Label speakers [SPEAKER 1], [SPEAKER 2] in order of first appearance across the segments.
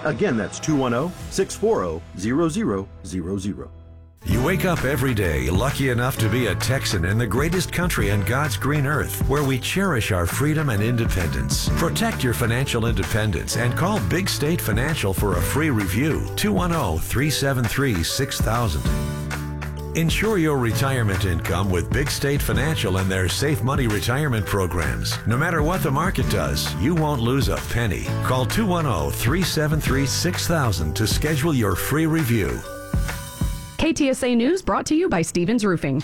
[SPEAKER 1] Again, that's 210-640-0000.
[SPEAKER 2] You wake up every day lucky enough to be a Texan in the greatest country on God's green earth, where we cherish our freedom and independence. Protect your financial independence and call Big State Financial for a free review. 210-373-6000. Ensure your retirement income with Big State Financial and their Safe Money retirement programs. No matter what the market does, you won't lose a penny. Call 210-373-6000 to schedule your free review.
[SPEAKER 3] KTSA News brought to you by Stevens Roofing.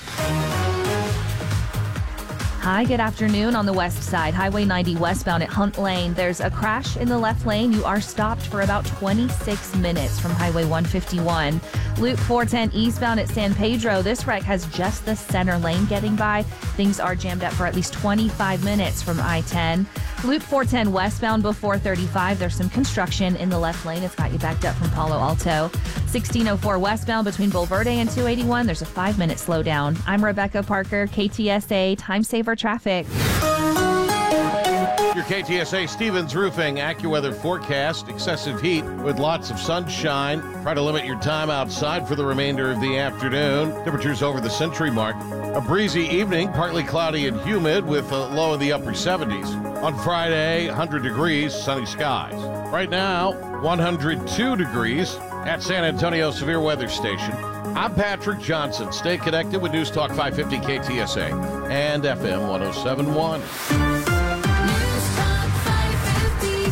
[SPEAKER 4] Hi, good afternoon. On the west side, Highway 90 westbound at Hunt Lane, there's a crash in the left lane. You are stopped for about 26 minutes from Highway 151. Loop 410 eastbound at San Pedro, this wreck has just the center lane getting by. Things are jammed up for at least 25 minutes from I-10. Loop 410 westbound before 35, there's some construction in the left lane. It's got you backed up from Palo Alto. 1604 westbound between Bulverde and 281, there's a 5-minute slowdown. I'm Rebecca Parker, KTSA Time Saver Traffic.
[SPEAKER 5] Your KTSA Stevens Roofing AccuWeather forecast. Excessive heat with lots of sunshine. Try to limit your time outside for the remainder of the afternoon. Temperatures over the century mark. A breezy evening, partly cloudy and humid with a low in the upper 70s. On Friday, 100 degrees, sunny skies. Right now, 102 degrees at San Antonio Severe Weather Station. I'm Patrick Johnson. Stay connected with News Talk 550 KTSA and FM 1071.
[SPEAKER 6] News Talk 550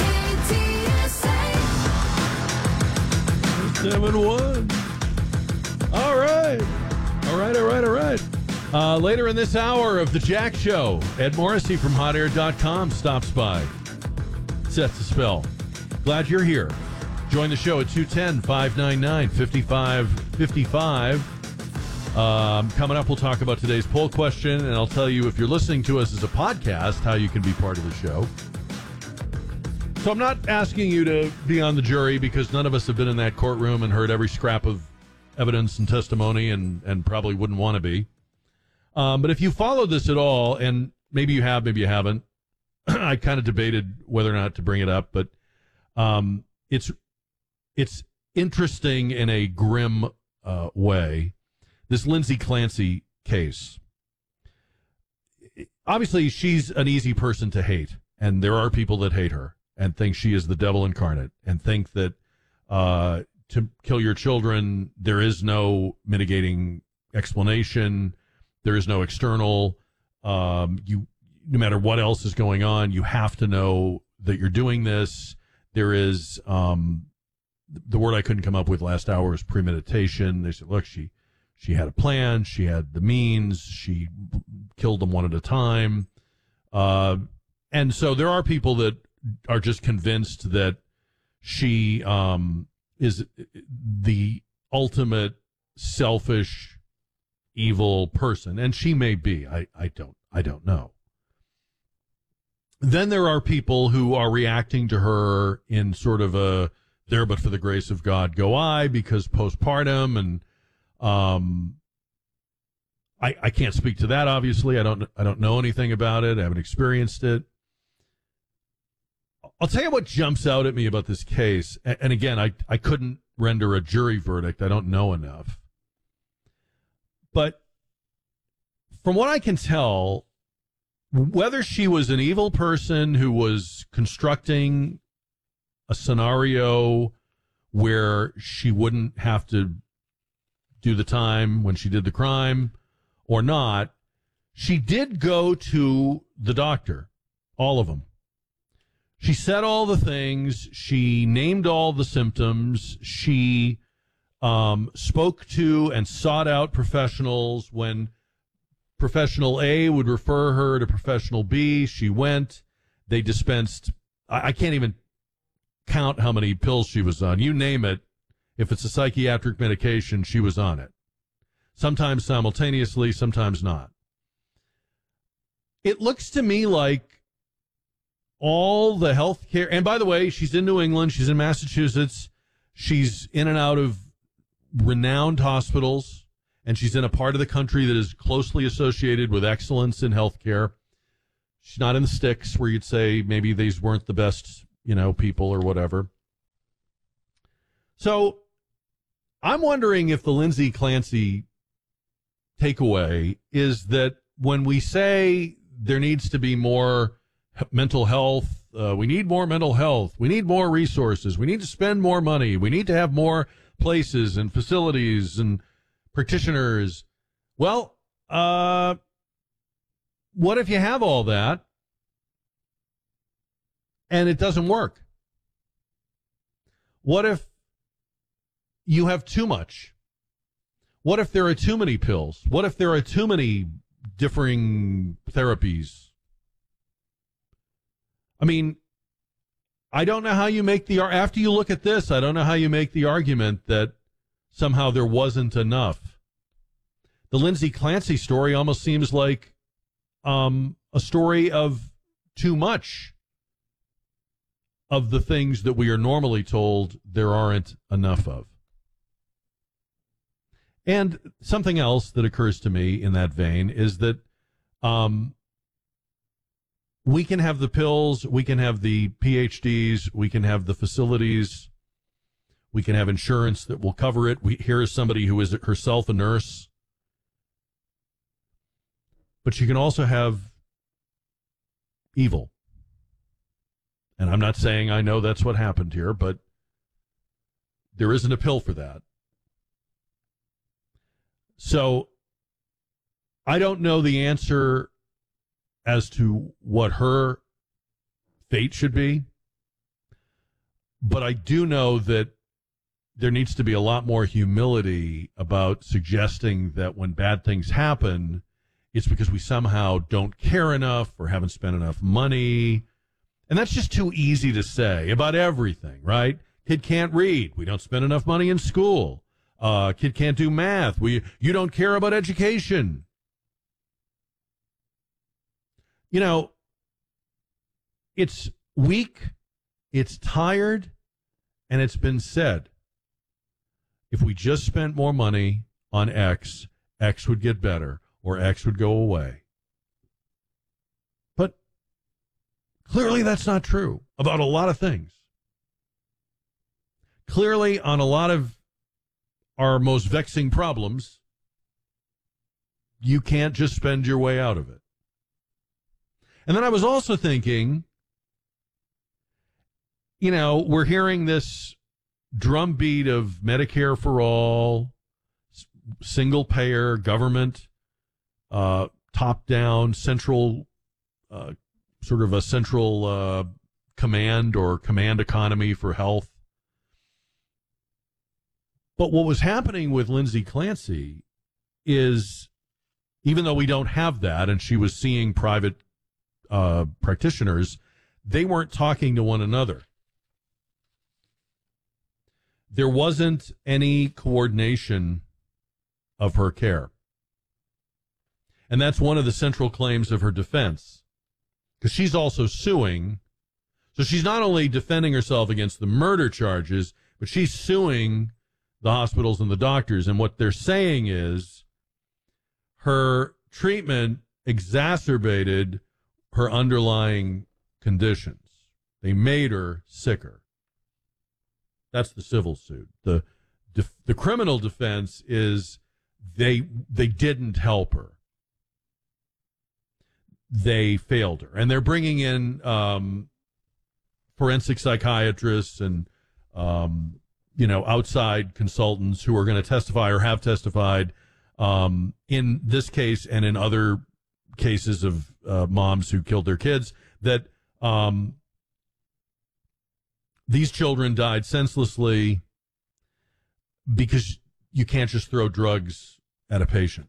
[SPEAKER 6] KTSA.
[SPEAKER 7] 7-1. All right. Later in this hour of the Jack Show, Ed Morrissey from HotAir.com stops by. Sets a spell. Glad you're here. Join the show at 210-599-5555. Coming up, we'll talk about today's poll question, and I'll tell you, if you're listening to us as a podcast, how you can be part of the show. So I'm not asking you to be on the jury, because none of us have been in that courtroom and heard every scrap of evidence and testimony, and probably wouldn't want to be. But if you follow this at all, and maybe you have, maybe you haven't, I kind of debated whether or not to bring it up, but it's interesting in a grim way. This Lindsay Clancy case. Obviously, she's an easy person to hate, and there are people that hate her and think she is the devil incarnate, and think that to kill your children, there is no mitigating explanation. There is no external. No matter what else is going on, you have to know that you're doing this. There is the word I couldn't come up with last hour is premeditation. They said, look, she had a plan. She had the means. She killed them one at a time. And so there are people that are just convinced that she is the ultimate selfish, evil person, and she may be. I don't know. Then there are people who are reacting to her in sort of a there but for the grace of God go I, because postpartum, and I can't speak to that, obviously. I don't know anything about it. I haven't experienced it. I'll tell you what jumps out at me about this case, and again, I couldn't render a jury verdict. I don't know enough. But from what I can tell, whether she was an evil person who was constructing a scenario where she wouldn't have to do the time when she did the crime or not, she did go to the doctor, all of them. She said all the things. She named all the symptoms. She spoke to and sought out professionals. When professional A would refer her to professional B, she went. They dispensed, I can't even count how many pills she was on. You name it. If it's a psychiatric medication, she was on it. Sometimes simultaneously, sometimes not. It looks to me like all the health care, and by the way, she's in New England, she's in Massachusetts, she's in and out of renowned hospitals, and she's in a part of the country that is closely associated with excellence in health care. She's not in the sticks where you'd say maybe these weren't the best, people or whatever. So I'm wondering if the Lindsay Clancy takeaway is that when we say there needs to be more mental health, we need more mental health, we need more resources, we need to spend more money, we need to have more places and facilities and practitioners. Well, what if you have all that and it doesn't work? What if you have too much? What if there are too many pills? What if there are too many differing therapies? I mean, I don't know how you make after you look at this, I don't know how you make the argument that somehow there wasn't enough. The Lindsay Clancy story almost seems like a story of too much of the things that we are normally told there aren't enough of. And something else that occurs to me in that vein is that we can have the pills, we can have the PhDs, we can have the facilities, we can have insurance that will cover it. Here is somebody who is herself a nurse. But you can also have evil. And I'm not saying I know that's what happened here, but there isn't a pill for that. So I don't know the answer as to what her fate should be, but I do know that there needs to be a lot more humility about suggesting that when bad things happen, it's because we somehow don't care enough or haven't spent enough money. And that's just too easy to say about everything, right? Kid can't read. We don't spend enough money in school. Kid can't do math. You don't care about education. You know, it's weak, it's tired, and it's been said. If we just spent more money on X, X would get better, or X would go away. But clearly that's not true about a lot of things. Clearly, on a lot of our most vexing problems, you can't just spend your way out of it. And then I was also thinking, you know, we're hearing this drumbeat of Medicare for all, single payer, government, top down, central, sort of a central command or command economy for health. But what was happening with Lindsay Clancy is, even though we don't have that, and she was seeing private practitioners, they weren't talking to one another. There wasn't any coordination of her care. And that's one of the central claims of her defense, because she's also suing. So she's not only defending herself against the murder charges, but she's suing the hospitals and the doctors. And what they're saying is her treatment exacerbated her underlying conditions. They made her sicker. That's the civil suit. The criminal defense is they didn't help her. They failed her. And they're bringing in forensic psychiatrists and outside consultants who are going to testify or have testified in this case and in other cases of moms who killed their kids, that these children died senselessly because you can't just throw drugs at a patient.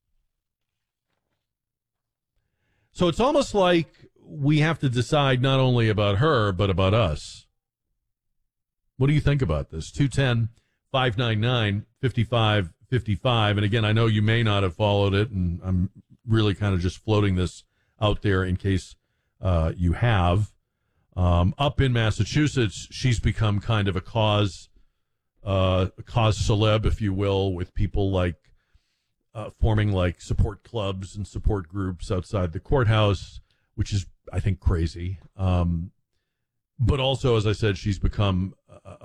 [SPEAKER 7] So it's almost like we have to decide not only about her, but about us. What do you think about this? 210-599-5555. And again, I know you may not have followed it, and I'm really kind of just floating this out there in case you have. Up in Massachusetts, she's become kind of a cause celeb, if you will, with people like forming like support clubs and support groups outside the courthouse, which is, I think, crazy. But also, as I said, she's become